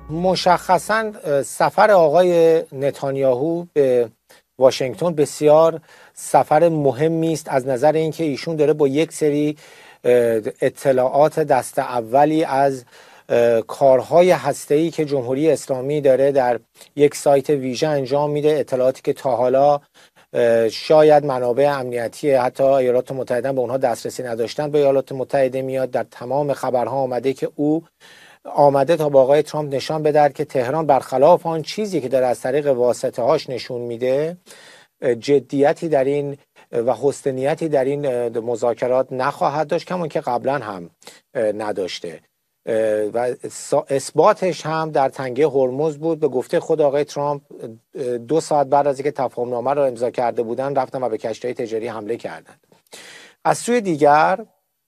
مشخصاً سفر آقای نتانیاهو به واشنگتن بسیار سفر مهمی است از نظر اینکه ایشون داره با یک سری اطلاعات دست اولی از کارهای هسته‌ای که جمهوری اسلامی داره در یک سایت ویژه انجام میده، اطلاعاتی که تا حالا شاید منابع امنیتی حتی ایالات متحده به اونها دسترسی نداشتن به ایالات متحده میاد. در تمام خبرها آمده که او آمده تا با آقای ترامپ نشان بده که تهران برخلاف آن چیزی که داره از طریق واسطه هاش نشون میده جدیتی در این و حسن نیتی در این مذاکرات نخواهد داشت، کمون که قبلا هم نداشته و اثباتش هم در تنگه هرمز بود. به گفته خود آقای ترامپ 2 ساعت بعد از اینکه تفاهم نامه را امضا کرده بودن رفتن و به کشتی‌های تجاری حمله کردند. از سوی دیگر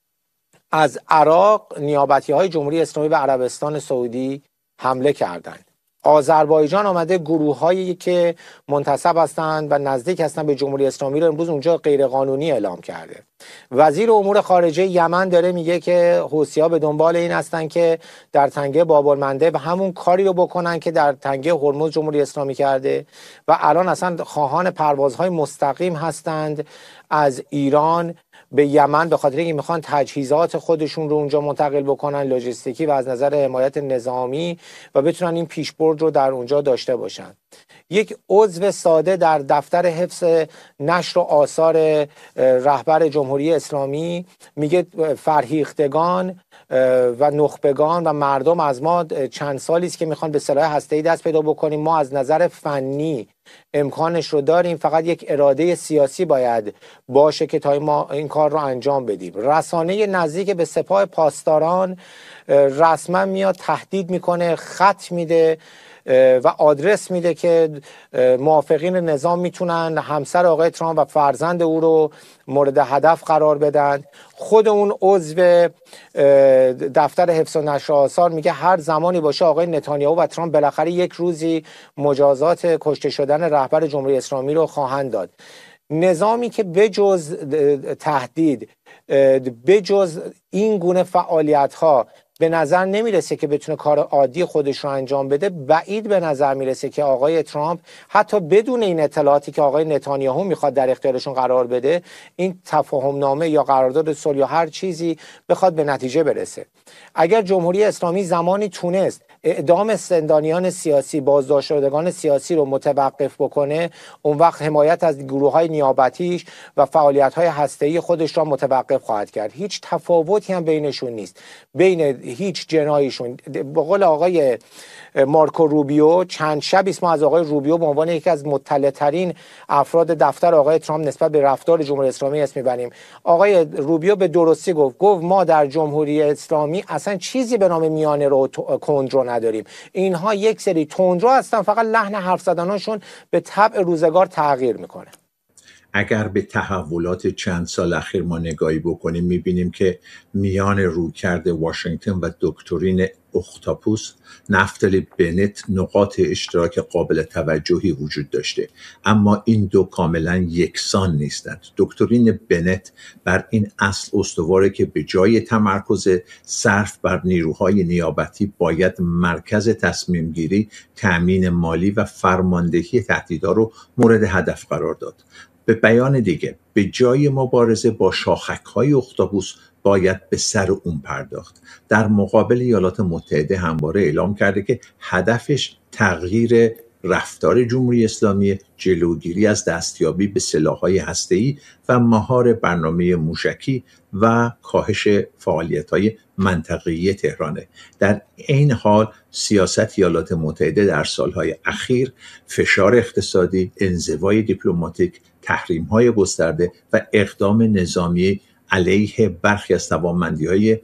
از عراق نیابتی‌های جمهوری اسلامی به عربستان سعودی حمله کردند. آذربایجان آمده گروه‌هایی که منتسب هستند و نزدیک هستند به جمهوری اسلامی رو امروز اونجا غیرقانونی اعلام کرده. وزیر امور خارجه یمن داره میگه که حوثی‌ها به دنبال این هستن که در تنگه باب‌المندب و همون کاری رو بکنن که در تنگه هرمز جمهوری اسلامی کرده و الان اصلا خواهان پروازهای مستقیم هستند از ایران به یمن به خاطر اینکه میخوان تجهیزات خودشون رو اونجا منتقل بکنن، لوجستیکی و از نظر حمایت نظامی، و بتونن این پیشبرد رو در اونجا داشته باشن. یک عضو ساده در دفتر حفظ نشر و آثار رهبر جمهوری اسلامی میگه فرهیختگان و نخبگان و مردم از ما چند سالی است که میخوان به سلاح هسته‌ای دست پیدا بکنیم. ما از نظر فنی امکانش رو داریم، فقط یک اراده سیاسی باید باشه که تا ما این کار رو انجام بدیم. رسانه نزدیک به سپاه پاسداران رسما میاد تهدید میکنه، خط میده و آدرس میده که موافقین نظام میتونن همسر آقای ترامپ و فرزند او رو مورد هدف قرار بدن. خود اون عضو دفتر حفظ و نشر آثار میگه هر زمانی باشه آقای نتانیاهو و ترامپ بالاخره یک روزی مجازات کشته شدن رهبر جمهوری اسلامی رو خواهند داد. نظامی که بجز تهدید، بجز این گونه فعالیت ها به نظر نمیرسه که بتونه کار عادی خودش رو انجام بده، بعید به نظر میرسه که آقای ترامپ حتی بدون این اطلاعاتی که آقای نتانیاهو میخواد در اختیارشون قرار بده این تفاهم نامه یا قرارداد صلح یا هر چیزی بخواد به نتیجه برسه. اگر جمهوری اسلامی زمانی تونست اعدام زندانیان سیاسی، بازداشت شدگان سیاسی رو متوقف بکنه، اون وقت حمایت از گروه‌های نیابتیش و فعالیت‌های هسته‌ای خودش را متوقف خواهد کرد. هیچ تفاوتی هم بینشون نیست، بین هیچ جنایشون. به قول آقای مارکو روبیو، چند شبی است ما از آقای روبیو به عنوان یکی از مطلع‌ترین افراد دفتر آقای ترامپ نسبت به رفتار جمهوری اسلامی اسم می‌بریم. آقای روبیو به درستی گفت ما در جمهوری اسلامی اصلا چیزی به نام میانه رو کندرو نداریم. اینها یک سری تندرو هستن، فقط لحن حرف زدنشون به طبع روزگار تغییر میکنه. اگر به تحولات چند سال اخیر ما نگاهی بکنیم میبینیم که میان رویکرد واشنگتن و دکترین اختاپوس نفتالی بنت نقاط اشتراک قابل توجهی وجود داشته، اما این دو کاملا یکسان نیستند. دکترین بنت بر این اصل استواره که به جای تمرکز صرف بر نیروهای نیابتی باید مرکز تصمیم گیری، تأمین مالی و فرماندهی تهدیدها رو مورد هدف قرار داد. به بیان دیگه، به جای مبارزه با شاخک‌های اختاپوس باید به سر اون پرداخت. در مقابل ایالات متحده همواره اعلام کرده که هدفش تغییر رفتار جمهوری اسلامی، جلوگیری از دستیابی به سلاح‌های هسته‌ای و مهار برنامه موشکی و کاهش فعالیت‌های منطقه‌ای تهرانه. در این حال سیاست ایالات متحده در سالهای اخیر فشار اقتصادی، انزوای دیپلماتیک، تحریم‌های گسترده و اقدام نظامی علیه برخی از توانمندی‌های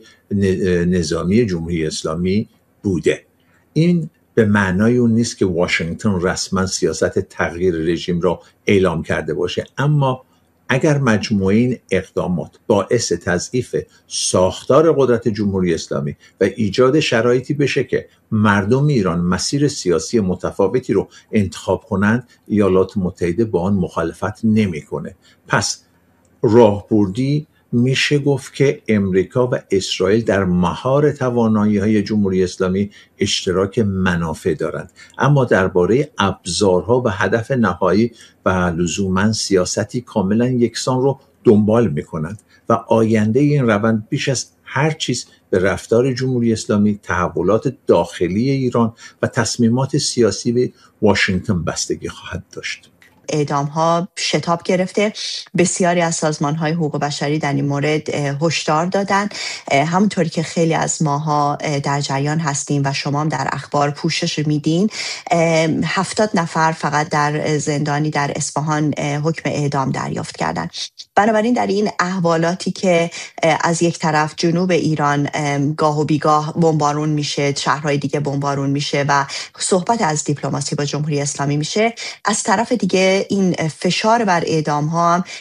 نظامی جمهوری اسلامی بوده. این به معنای اون نیست که واشنگتن رسما سیاست تغییر رژیم را اعلام کرده باشه، اما اگر مجموعه این اقدامات باعث تضعیف ساختار قدرت جمهوری اسلامی و ایجاد شرایطی بشه که مردم ایران مسیر سیاسی متفاوتی رو انتخاب کنند، ایالات متحده با آن مخالفت نمیکنه. پس راهبردی میشه گفت که امریکا و اسرائیل در مهار توانایی‌های جمهوری اسلامی اشتراک منافع دارند، اما درباره ابزارها و هدف نهایی و لزوما سیاستی کاملا یکسان رو دنبال میکنند و آینده این روند بیش از هر چیز به رفتار جمهوری اسلامی، تحولات داخلی ایران و تصمیمات سیاسی واشنگتن بستگی خواهد داشت. اعدام ها شتاب گرفته. بسیاری از سازمان های حقوق بشری در این مورد هشدار دادن. همونطوری که خیلی از ماها در جریان هستیم و شما هم در اخبار پوشش میدین، 70 نفر فقط در زندانی در اصفهان حکم اعدام دریافت کردن. بنابراین در این احوالاتی که از یک طرف جنوب ایران گاه و بیگاه بمبارون میشه، شهرهای دیگه بمبارون میشه و صحبت از دیپلماسی با جمهوری اسلامی میشه، از طرف دیگه این فشار بر اعدام ها هم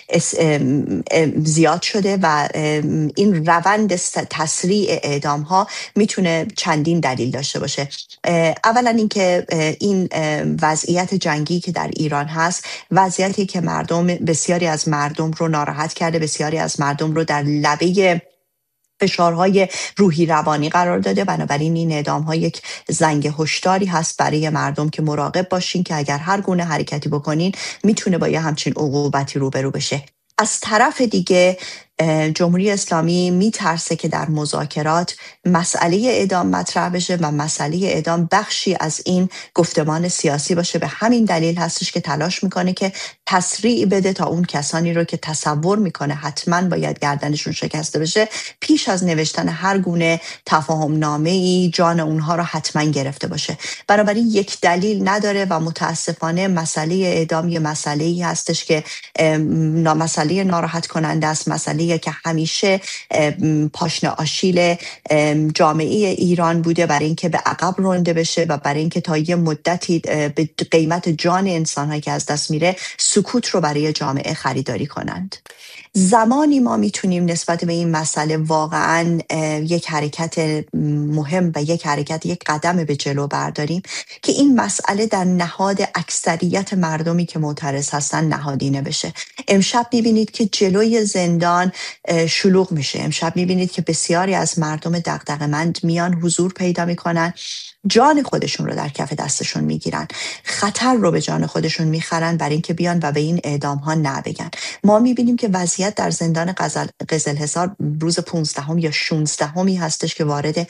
زیاد شده و این روند تسریع اعدام ها میتونه چندین دلیل داشته باشه. اولا اینکه این وضعیت جنگی که در ایران هست، وضعیتی که بسیاری از مردم رو ناراحت کرده، بسیاری از مردم رو در لبه فشارهای روحی روانی قرار داده. بنابراین این اعدام‌ها یک زنگ هشداری هست برای مردم که مراقب باشین که اگر هر گونه حرکتی بکنین میتونه با یه همچین عقوبتی روبرو بشه. از طرف دیگه جمهوری اسلامی میترسه که در مذاکرات مسئله اعدام مطرح بشه و مسئله اعدام بخشی از این گفتمان سیاسی باشه. به همین دلیل هستش که تلاش میکنه که تسریع بده تا اون کسانی رو که تصور میکنه حتما باید گردنشون شکسته بشه، پیش از نوشتن هر گونه تفاهم نامه‌ای جان اونها رو حتما گرفته باشه. بنابراین یک دلیل نداره و متاسفانه مسئله اعدام یه مسئله‌ای هستش که مسئله ناراحت کننده است، مسئله که همیشه پاشنه آشیل جامعه ایران بوده برای اینکه به عقب رانده بشه و برای اینکه تا یه مدتی به قیمت جان انسان‌هایی که از دست میره سکوت رو برای جامعه خریداری کنند. زمانی ما میتونیم نسبت به این مسئله واقعاً یک حرکت مهم و یک قدم به جلو برداریم که این مسئله در نهاد اکثریت مردمی که معترض هستن نهادینه بشه. امشب میبینید که جلوی زندان شلوغ میشه. امشب میبینید که بسیاری از مردم دغدغه‌مند میان حضور پیدا میکنن، جان خودشون رو در کف دستشون میگیرن، خطر رو به جان خودشون میخرن برای اینکه بیان و به این اعدام ها نبگن. ما میبینیم که وضعیت در زندان قزلحصار روز 15 یا 16 هستش که وارد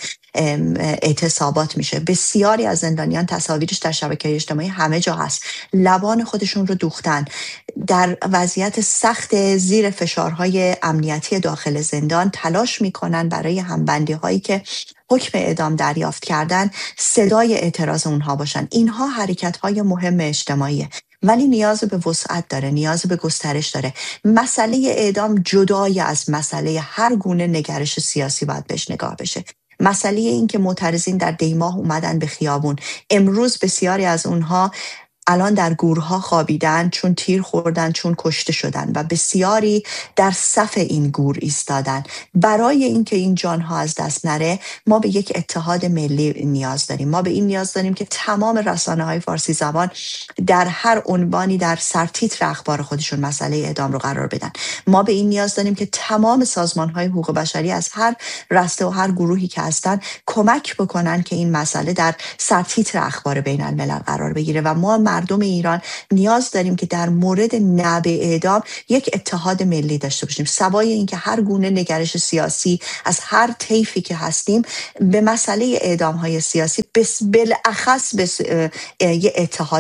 اعتصابات میشه. بسیاری از زندانیان تصاویرش در شبکه‌های اجتماعی همه جا هست، لبان خودشون رو دوختن، در وضعیت سخت زیر فشارهای امنیتی داخل زندان تلاش میکنن برای همبندی هایی که حکم اعدام دریافت کردن صدای اعتراض اونها باشن. اینها حرکت‌های مهم اجتماعیه، ولی نیاز به وسعت داره، نیاز به گسترش داره. مسئله اعدام جدای از مسئله هر گونه نگرش سیاسی باید بهش نگاه بشه. مسئله این که معترضین در دیماه اومدن به خیابون، امروز بسیاری از اونها الان در گورها خوابیدن، چون تیر خوردن، چون کشته شدن و بسیاری در صف این گور ایستادن. برای اینکه این جانها از دست نره ما به یک اتحاد ملی نیاز داریم. ما به این نیاز داریم که تمام رسانه‌های فارسی زبان در هر عنوانی در سرتیتر اخبار خودشون مسئله اعدام رو قرار بدن. ما به این نیاز داریم که تمام سازمان‌های حقوق بشری از هر رسته و هر گروهی که هستن کمک بکنن که این مسئله در سرتیتر اخبار بین الملل قرار بگیره و ما مردم ایران نیاز داریم که در مورد نبع اعدام یک اتحاد ملی داشته باشیم، سوای اینکه هر گونه نگرش سیاسی از هر طیفی که هستیم به مسئله اعدام های سیاسی بالاخص یک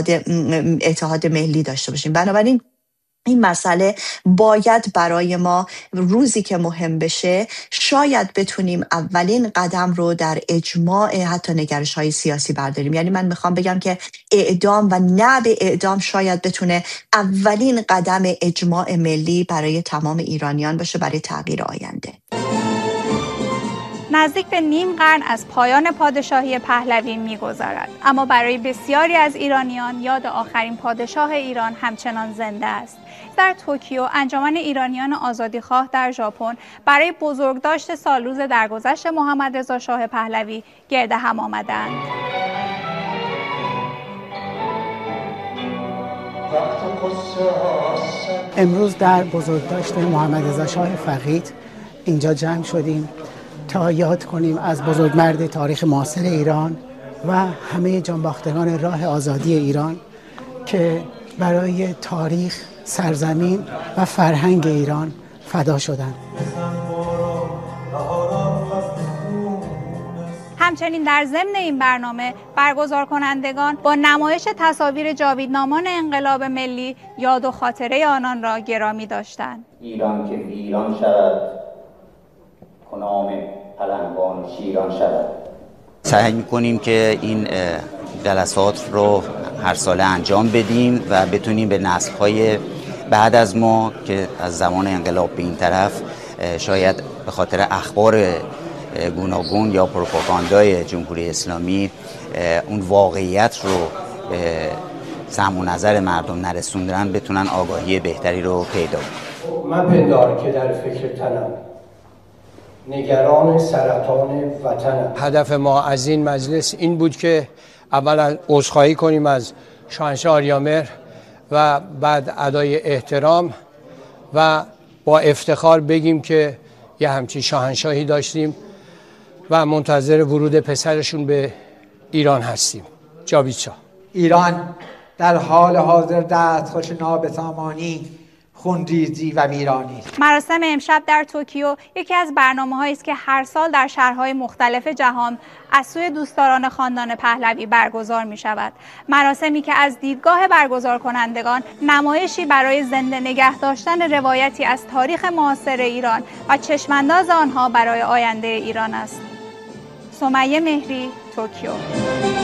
اتحاد ملی داشته باشیم. بنابراین این مسئله باید برای ما روزی که مهم بشه شاید بتونیم اولین قدم رو در اجماع حتی نگرش های سیاسی برداریم. یعنی من میخوام بگم که اعدام و نبع اعدام شاید بتونه اولین قدم اجماع ملی برای تمام ایرانیان باشه برای تغییر آینده. نزدیک به نیم قرن از پایان پادشاهی پهلوی می‌گذرد، اما برای بسیاری از ایرانیان یاد آخرین پادشاه ایران همچنان زنده است. در توکیو انجمن ایرانیان آزادیخواه در ژاپن برای بزرگداشت سالروز درگذشت محمد رضا شاه پهلوی گرد هم آمدند. امروز در بزرگداشت محمد رضا شاه فقید اینجا جمع شدیم تا یاد کنیم از بزرگمرد تاریخ معاصر ایران و همه جانباختگان راه آزادی ایران که برای تاریخ، سرزمین و فرهنگ ایران فدا شدند. همچنین در ضمن این برنامه برگزار کنندگان با نمایش تصاویر جاویدنامان انقلاب ملی یاد و خاطره آنان را گرامی داشتند. ایران که ویران شود، کنام پلنگان شیران شود. سعی می‌کنیم که این جلسات رو هر ساله انجام بدیم و بتونیم به نسل‌های بعد از ما که از زمان انقلاب به این طرف شاید به خاطر اخبار گوناگون یا پروپاگاندای جمهوری اسلامی اون واقعیت رو به سمع و نظر مردم نرسوندن بتونن آگاهی بهتری رو پیدا کنن. من پندار که در فکر تنم، نگران سرطان وطنم. هدف ما از این مجلس این بود که اولا عذرخواهی کنیم از شاهنشاه آریامهر و بعد ادای احترام و با افتخار بگیم که یه همچین شاهنشاهی داشتیم و منتظر ورود پسرشون به ایران هستیم. جاوید شاه. ایران در حال حاضر دستخوش نابسامانی، خونریزی و ویرانی است. مراسم امشب در توکیو یکی از برنامه‌هایی است که هر سال در شهرهای مختلف جهان از سوی دوستداران خاندان پهلوی برگزار می‌شود. مراسمی که از دیدگاه برگزار کنندگان نمایشی برای زنده نگه داشتن روایتی از تاریخ معاصر ایران و چشمانداز آنها برای آینده ایران است. سمیه مهری، توکیو.